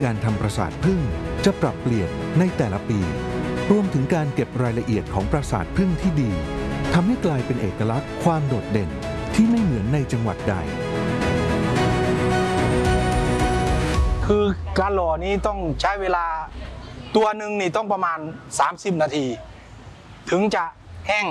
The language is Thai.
การทำปราสาทผึ้งจะปรับเปลี่ยนในแต่ละปีรวมถึงการเก็บรายละเอียดของปราสาทผึ้งที่ดีทำให้กลายเป็นเอกลักษณ์ความโดดเด่นที่ไม่เหมือนในจังหวัดใดคือการหล่อนี้ต้องใช้เวลาตัวหนึ่งนี่ต้องประมาณ30 นาทีถึงจะแห้ง